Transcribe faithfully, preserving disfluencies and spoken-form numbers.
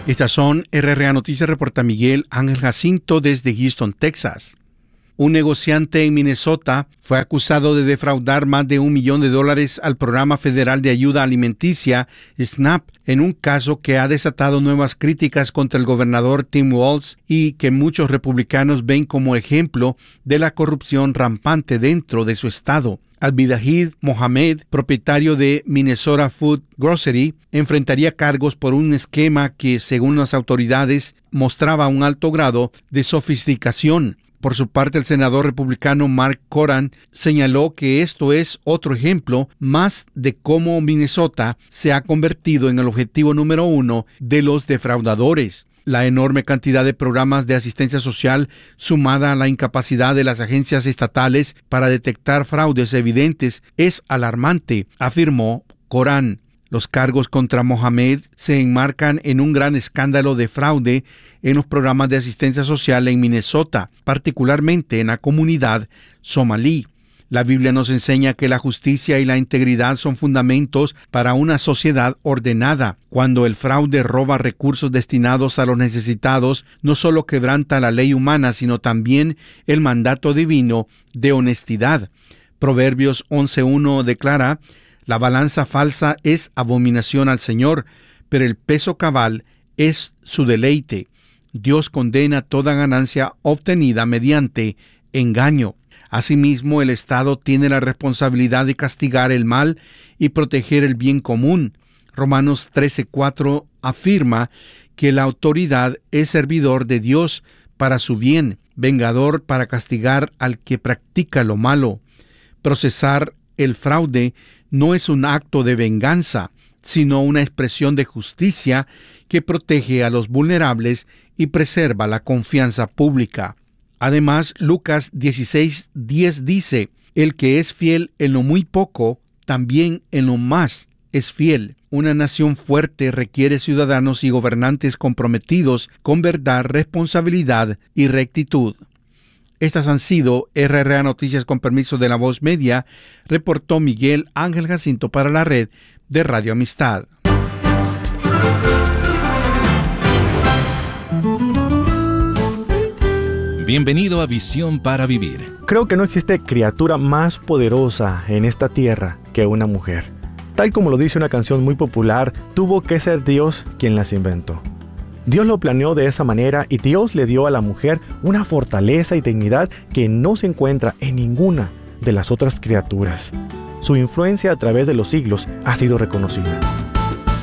Estas son R R A Noticias, reporta Miguel Ángel Jacinto desde Houston, Texas. Un negociante en Minnesota fue acusado de defraudar más de un millón de dólares al Programa Federal de Ayuda Alimenticia, SNAP, en un caso que ha desatado nuevas críticas contra el gobernador Tim Walz y que muchos republicanos ven como ejemplo de la corrupción rampante dentro de su estado. Abidahid Mohamed, propietario de Minnesota Food Grocery, enfrentaría cargos por un esquema que, según las autoridades, mostraba un alto grado de sofisticación. Por su parte, el senador republicano Mark Coran señaló que esto es otro ejemplo más de cómo Minnesota se ha convertido en el objetivo número uno de los defraudadores. La enorme cantidad de programas de asistencia social, sumada a la incapacidad de las agencias estatales para detectar fraudes evidentes, es alarmante, afirmó Coran. Los cargos contra Mohamed se enmarcan en un gran escándalo de fraude en los programas de asistencia social en Minnesota, particularmente en la comunidad somalí. La Biblia nos enseña que la justicia y la integridad son fundamentos para una sociedad ordenada. Cuando el fraude roba recursos destinados a los necesitados, no solo quebranta la ley humana, sino también el mandato divino de honestidad. Proverbios once uno declara: la balanza falsa es abominación al Señor, pero el peso cabal es su deleite. Dios condena toda ganancia obtenida mediante engaño. Asimismo, el Estado tiene la responsabilidad de castigar el mal y proteger el bien común. Romanos trece cuatro afirma que la autoridad es servidor de Dios para su bien, vengador para castigar al que practica lo malo. Procesar el fraude no es un acto de venganza, sino una expresión de justicia que protege a los vulnerables y preserva la confianza pública. Además, Lucas dieciséis diez dice: el que es fiel en lo muy poco, también en lo más es fiel. Una nación fuerte requiere ciudadanos y gobernantes comprometidos con verdad, responsabilidad y rectitud. Estas han sido R R A Noticias con permiso de La Voz Media, reportó Miguel Ángel Jacinto para la red de Radio Amistad. Bienvenido a Visión para Vivir. Creo que no existe criatura más poderosa en esta tierra que una mujer. Tal como lo dice una canción muy popular, tuvo que ser Dios quien las inventó. Dios lo planeó de esa manera y Dios le dio a la mujer una fortaleza y dignidad que no se encuentra en ninguna de las otras criaturas. Su influencia a través de los siglos ha sido reconocida.